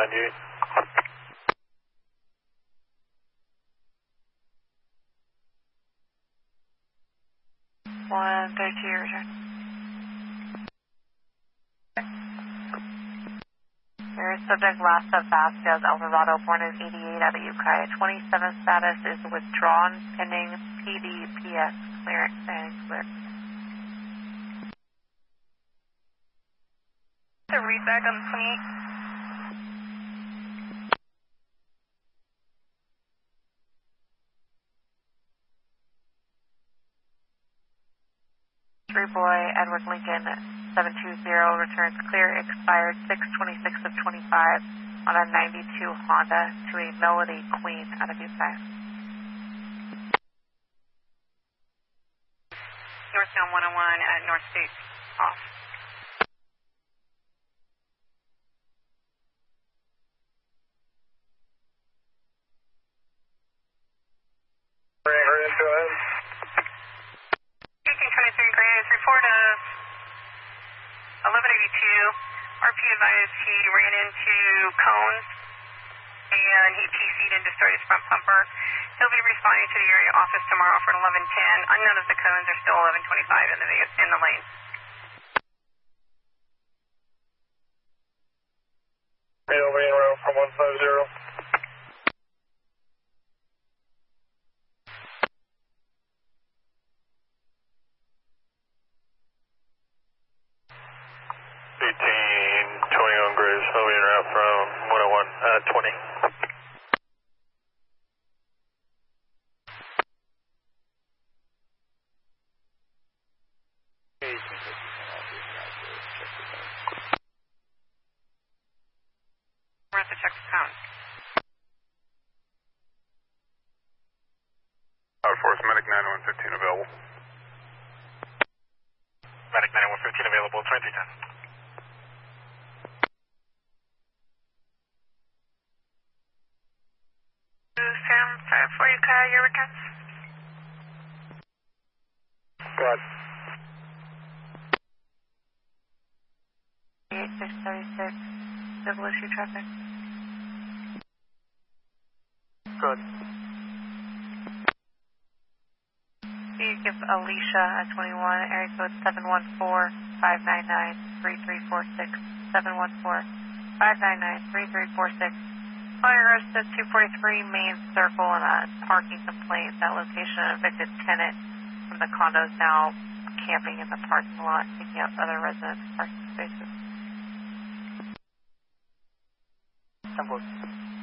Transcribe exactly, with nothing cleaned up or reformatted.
ninety-eight. one thirty-two, return. Your subject last of Vasquez Alvarado, born in eighty-eight out of Ukiah. twenty-seven status is withdrawn, pending P D P S clearance and clear. The read back on twenty-eight. Three boy Edward Lincoln seven two zero returns clear, expired six twenty-six of twenty-five on a ninety-two Honda to a Melody Queen out of Ukiah. Northbound one oh one at North State, off. Report of eleven eighty-two. R P advised he ran into cones and he P C'd and destroyed his front bumper. He'll be responding to the area office tomorrow for eleven ten. Unknown if the cones are still eleven twenty-five in the in the lane. Mail main route from one five zero. eighteen twenty on Graves, moving route from one oh one, uh, twenty. We're at the check count. Power Force, Medic ninety-one fifteen available. Medic ninety-one fifteen available, twenty-three ten. Sam, five four Ukiah, your returns? Go ahead. eight six thirty-six, civil issue traffic. Good. You give Alicia at twenty-one, area code seven one four, five nine nine, three three four six, seven one four, five nine nine, three three four six. Fire arrest at two forty-three Main Circle and a parking complaint. That location, an evicted tenant from the condos now camping in the parking lot, taking up other residents' parking spaces. ten